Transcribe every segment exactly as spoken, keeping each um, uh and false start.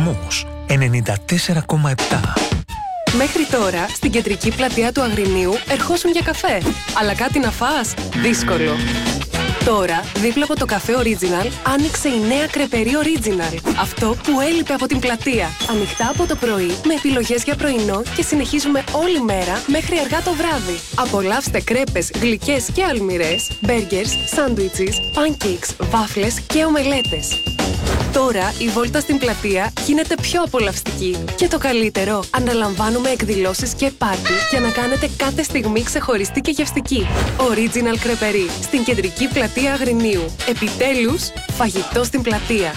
σταθμός ενενήντα τέσσερα κόμμα επτά. Μέχρι τώρα, στην κεντρική πλατεία του Αγρινίου ερχόσουν για καφέ. Αλλά κάτι να φας? Δύσκολο. Τώρα, δίπλα από το καφέ Original, άνοιξε η νέα κρεπερί Original. Αυτό που έλειπε από την πλατεία. Ανοιχτά από το πρωί, με επιλογές για πρωινό και συνεχίζουμε όλη μέρα μέχρι αργά το βράδυ. Απολαύστε κρέπες, γλυκές και αλμυρές, μπέργκερς, σάντουιτσες, pancakes, βάφλες και ομελέτες. Τώρα η βόλτα στην πλατεία γίνεται πιο απολαυστική. Και το καλύτερο, αναλαμβάνουμε εκδηλώσεις και πάρτι για να κάνετε κάθε στιγμή ξεχωριστή και γευστική. Original κρεπερί, στην κεντρική πλατεία Αγρινίου. Επιτέλους, φαγητό στην πλατεία.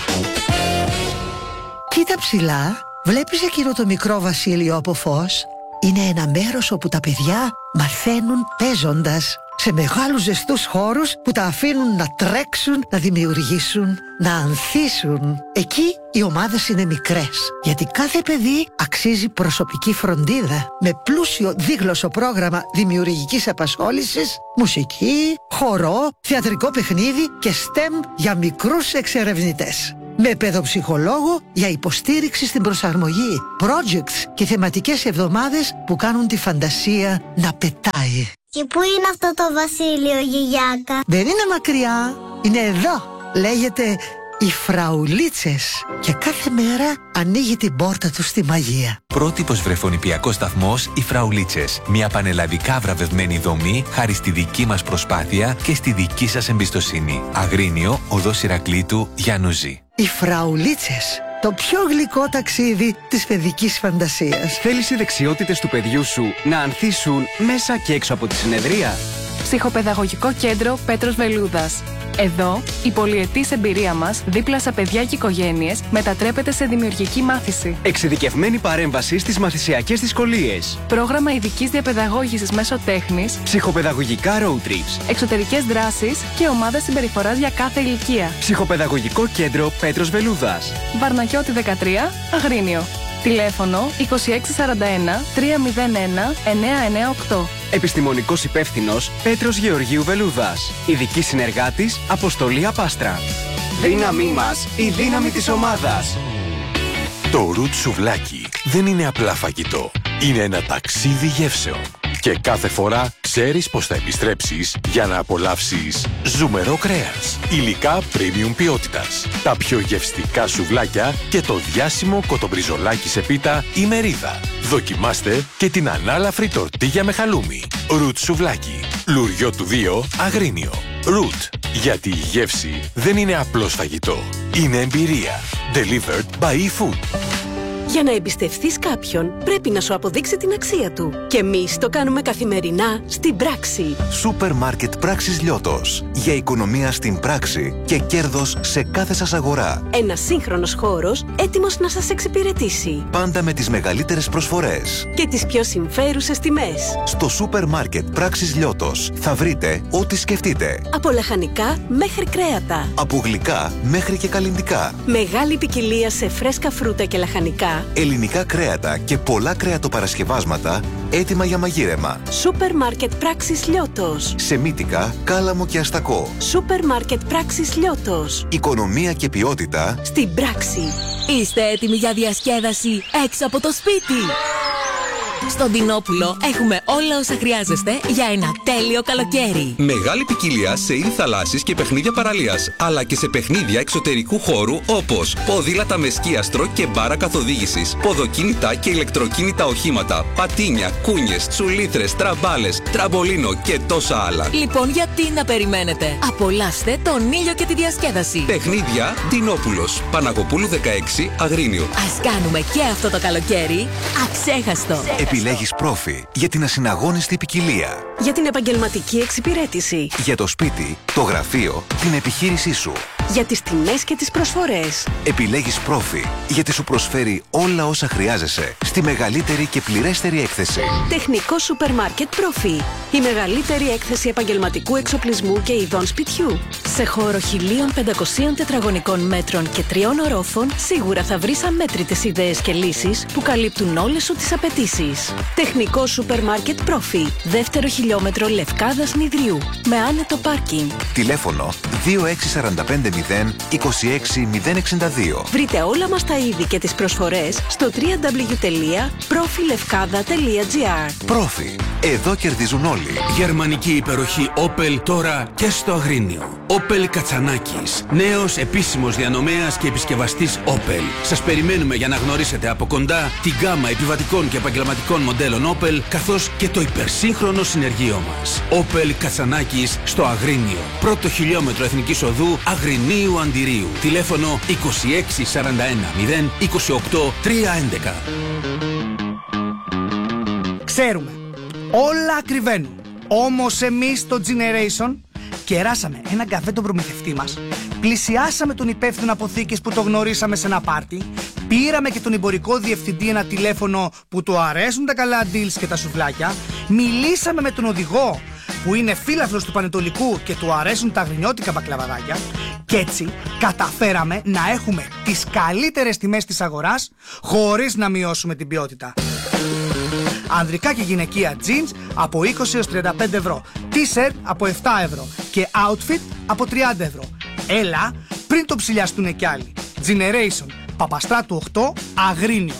Κοίτα ψηλά, βλέπεις εκείνο το μικρό βασίλειο από φως? Είναι ένα μέρος όπου τα παιδιά μαθαίνουν παίζοντας, σε μεγάλους ζεστούς χώρους που τα αφήνουν να τρέξουν, να δημιουργήσουν, να ανθίσουν. Εκεί οι ομάδες είναι μικρές, γιατί κάθε παιδί αξίζει προσωπική φροντίδα, με πλούσιο δίγλωσσο πρόγραμμα δημιουργικής απασχόλησης, μουσική, χορό, θεατρικό παιχνίδι και STEM για μικρούς εξερευνητές. Με παιδοψυχολόγο για υποστήριξη στην προσαρμογή, projects και θεματικές εβδομάδες που κάνουν τη φαντασία να πετάει. Και πού είναι αυτό το βασίλειο, γιαγιάκα? Δεν είναι μακριά, είναι εδώ. Λέγεται οι Φραουλίτσες και κάθε μέρα ανοίγει την πόρτα του στη μαγεία. Πρότυπος βρεφονιπιακός σταθμός οι Φραουλίτσες. Μια πανελλαδικά βραβευμένη δομή χάρη στη δική μας προσπάθεια και στη δική σας εμπιστοσύνη. Αγρίνιο, οδός Ηρακλήτου, Γιαννούζη. Οι Φραουλίτσες. Το πιο γλυκό ταξίδι της παιδικής φαντασίας. Θέλεις οι δεξιότητες του παιδιού σου να ανθίσουν μέσα και έξω από τη συνεδρία? Ψυχοπαιδαγωγικό κέντρο Πέτρος Βελούδας. Εδώ, η πολυετής εμπειρία μας δίπλα σε παιδιά και οικογένειες μετατρέπεται σε δημιουργική μάθηση. Εξειδικευμένη παρέμβαση στις μαθησιακές δυσκολίες. Πρόγραμμα ειδικής διαπαιδαγώγησης μέσω τέχνης. Ψυχοπαιδαγωγικά road trips. Εξωτερικές δράσεις και ομάδες συμπεριφοράς για κάθε ηλικία. Ψυχοπαιδαγωγικό κέντρο Πέτρος Βελούδας. Βαρνακιώτη δεκατρία, Αγρίνιο. Τηλέφωνο είκοσι έξι σαράντα ένα τριακόσια ένα εννιακόσια ενενήντα οκτώ. Επιστημονικός υπεύθυνος Πέτρος Γεωργίου Βελούδας. Ειδική συνεργάτης Αποστολή Απάστρα. Δύναμή μας, η δύναμη της ομάδας. Το Root σουβλάκι δεν είναι απλά φαγητό. Είναι ένα ταξίδι γεύσεων. Και κάθε φορά ξέρεις πως θα επιστρέψεις για να απολαύσεις ζουμερό κρέας. Υλικά premium ποιότητας. Τα πιο γευστικά σουβλάκια και το διάσημο κοτομπριζολάκι σε πίτα ή μερίδα. Δοκιμάστε και την ανάλαφρη τορτίγια με χαλούμι. Root σουβλάκι. Λουριό του δύο, Αγρίνιο. Root. Γιατί η γεύση δεν είναι απλώς φαγητό. Είναι εμπειρία. Delivered by eFood. Για να εμπιστευτείς κάποιον, πρέπει να σου αποδείξει την αξία του. Και εμείς το κάνουμε καθημερινά στην πράξη. Σούπερ Μάρκετ Πράξης Λιώτος. Για οικονομία στην πράξη και κέρδος σε κάθε σας αγορά. Ένας σύγχρονος χώρος έτοιμος να σας εξυπηρετήσει. Πάντα με τις μεγαλύτερες προσφορές. Και τις πιο συμφέρουσες τιμές. Στο Σούπερ Μάρκετ Πράξης Λιώτος θα βρείτε ό,τι σκεφτείτε. Από λαχανικά μέχρι κρέατα. Από γλυκά μέχρι και καλλυντικά. Μεγάλη ποικιλία σε φρέσκα φρούτα και λαχανικά. Ελληνικά κρέατα και πολλά κρεατοπαρασκευάσματα έτοιμα για μαγείρεμα. Σούπερ Μάρκετ Πράξης Λιώτος. Σε Μύτικα, Κάλαμο και Αστακό. Σούπερ Μάρκετ Πράξης Λιώτος. Οικονομία και ποιότητα στην πράξη. Είστε έτοιμοι για διασκέδαση έξω από το σπίτι? Στον Δινόπουλο έχουμε όλα όσα χρειάζεστε για ένα τέλειο καλοκαίρι. Μεγάλη ποικιλία σε είδη θαλάσσης και παιχνίδια παραλίας, αλλά και σε παιχνίδια εξωτερικού χώρου όπως ποδήλατα με σκίαστρο και μπάρα καθοδήγησης, ποδοκίνητα και ηλεκτροκίνητα οχήματα, πατίνια, κούνιες, τσουλήθρες, τραμπάλες, τραμπολίνο και τόσα άλλα. Λοιπόν, γιατί να περιμένετε? Απολαύστε τον ήλιο και τη διασκέδαση. Παιχνίδια Δινόπουλος, Παναγοπούλου δεκαέξι, Αγρίνιο. Ας κάνουμε και αυτό το καλοκαίρι αξέχαστο. Επιλέγεις Πρόφι για την ασυναγώνιστη ποικιλία. Για την επαγγελματική εξυπηρέτηση. Για το σπίτι, το γραφείο, την επιχείρησή σου. Για τις τιμές και τις προσφορές. Επιλέγεις Πρόφι γιατί σου προσφέρει όλα όσα χρειάζεσαι στη μεγαλύτερη και πληρέστερη έκθεση. Τεχνικό σούπερ μάρκετ Πρόφι. Η μεγαλύτερη έκθεση επαγγελματικού εξοπλισμού και ειδών σπιτιού. Σε χώρο χίλια πεντακόσια τετραγωνικών μέτρων και τριών ορόφων, σίγουρα θα βρεις αμέτρητες ιδέες και λύσεις που καλύπτουν όλες σου τις απαιτήσεις. Τεχνικό σούπερ μάρκετ Πρόφι. Δεύτερο χιλιόμετρο Λευκάδας Νηδριού. Με άνετο πάρκινγκ. Τηλέφωνο δύο έξι τέσσερα πέντε μηδέν είκοσι έξι μηδέν εξήντα δύο. Βρείτε όλα μας τα είδη και τις προσφορές στο double-u double-u double-u τελεία profilevkada τελεία gr. Πρόφι. Εδώ κερδίζουν όλοι. Γερμανική υπεροχή Opel τώρα και στο Αγρίνιο. Opel Κατσανάκης. Νέος επίσημος διανομέας και επισκευαστής Opel. Σας περιμένουμε για να γνωρίσετε από κοντά την γκάμα επιβατικών και επαγγελματικών μοντέλων Opel, καθώς και το υπερσύγχρονο συνεργείο μας. Opel Κατσανάκης στο Αγρίνιο. Πρώτο χιλιόμετρο Εθνικής Οδού Αγρινίου Αντιρίου. Τηλέφωνο είκοσι έξι σαράντα ένα μηδέν είκοσι οκτώ τριακόσια έντεκα. Ξέρουμε, όλα ακριβένουν. Όμως εμείς στο Generation κεράσαμε έναν καφέ τον προμηθευτή μας, πλησιάσαμε τον υπεύθυνο αποθήκης που το γνωρίσαμε σε ένα πάρτι, πήραμε και τον εμπορικό διευθυντή ένα τηλέφωνο που του αρέσουν τα καλά deals και τα σουβλάκια, μιλήσαμε με τον οδηγό που είναι φίλαθλος του Πανετολικού και του αρέσουν τα αγρινιώτικα μπακλαβαδάκια, και έτσι καταφέραμε να έχουμε τις καλύτερες τιμές της αγοράς χωρίς να μειώσουμε την ποιότητα. Ανδρικά και γυναικεία jeans από είκοσι έως τριάντα πέντε ευρώ, t-shirt από επτά ευρώ και outfit από τριάντα ευρώ. Έλα πριν το ψηλιαστούνε κι άλλοι. Generation, Παπαστράτου οκτώ, Αγρίνιο.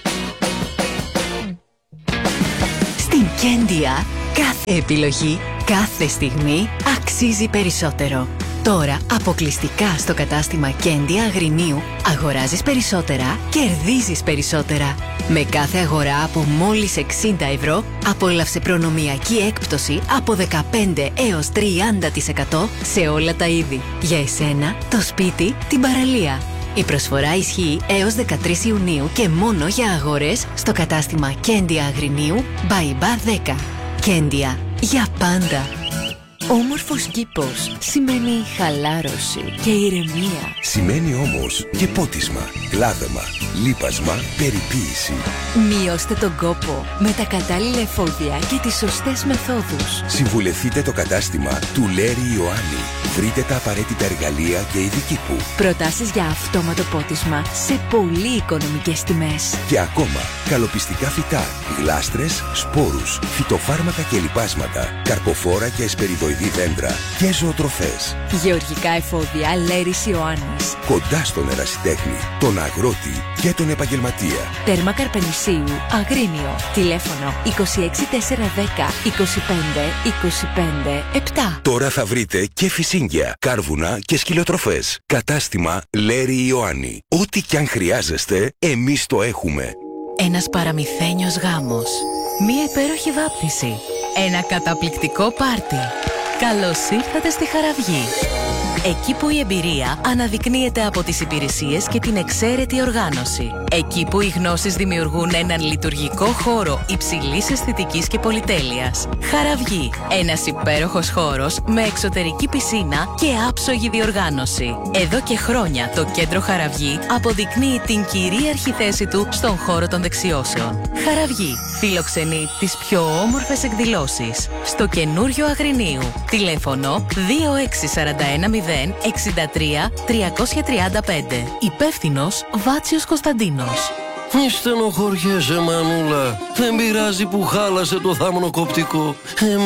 Στην Κέντια κάθε επιλογή, κάθε στιγμή αξίζει περισσότερο. Τώρα αποκλειστικά στο κατάστημα Κέντια Αγρινίου αγοράζεις περισσότερα, κερδίζεις περισσότερα. Με κάθε αγορά από μόλις εξήντα ευρώ απόλαυσε προνομιακή έκπτωση από δεκαπέντε έως τριάντα τοις εκατό σε όλα τα είδη. Για εσένα, το σπίτι, την παραλία. Η προσφορά ισχύει έως δεκατρείς Ιουνίου και μόνο για αγορές στο κατάστημα Κέντια Αγρινίου Μπαϊμπά δέκα. Κέντια, για πάντα. Όμορφος κήπος σημαίνει χαλάρωση και ηρεμία. Σημαίνει όμως και πότισμα, κλάδεμα, λίπασμα, περιποίηση. Μειώστε τον κόπο με τα κατάλληλα εφόδια και τις σωστές μεθόδους. Συμβουλευτείτε το κατάστημα του Λέρη Ιωάννη. Βρείτε τα απαραίτητα εργαλεία και ειδική που. Προτάσεις για αυτόματο πότισμα σε πολύ οικονομικές τιμές. Και ακόμα, καλοπιστικά φυτά, γλάστρες, σπόρους, φυτοφάρμακα και λιπάσματα, καρποφόρα και εσπεριδοειδή δέντρα και ζωοτροφές. Γεωργικά εφόδια Λέρης Ιωάννης. Κοντά στον ερασιτέχνη, τον αγρότη και τον επαγγελματία. Τέρμα Καρπενησίου, Αγρίνιο. Τηλέφωνο είκοσι έξι τετρακόσια δέκα είκοσι πέντε είκοσι πέντε επτά. Τώρα θα βρείτε και φυσίγγια, κάρβουνα και σκυλοτροφές. Κατάστημα Λέρη Ιωάννη. Ό,τι κι αν χρειάζεστε, εμείς το έχουμε. Ένας παραμυθένιος γάμος. Μία υπέροχη βάπτιση. Ένα καταπληκτικό πάρτι. Καλώς ήρθατε στη Χαραυγή. Εκεί που η εμπειρία αναδεικνύεται από τις υπηρεσίες και την εξαίρετη οργάνωση. Εκεί που οι γνώσεις δημιουργούν έναν λειτουργικό χώρο υψηλής αισθητικής και πολυτέλειας. Χαραυγή. Ένας υπέροχος χώρος με εξωτερική πισίνα και άψογη διοργάνωση. Εδώ και χρόνια το κέντρο Χαραυγή αποδεικνύει την κυρίαρχη θέση του στον χώρο των δεξιώσεων. Χαραυγή. Φιλοξενεί τις πιο όμορφες εκδηλώσεις. Στο καινούριο Αγρινίου. Τηλέφωνο δύο έξι τέσσερα ένα μηδέν εξήντα τρία τριακόσια τριάντα πέντε. Υπεύθυνος Βάτσιος Κωνσταντίνος. Μη στενοχωριέσαι, μανούλα. Δεν πειράζει που χάλασε το θάμνο κοπτικό.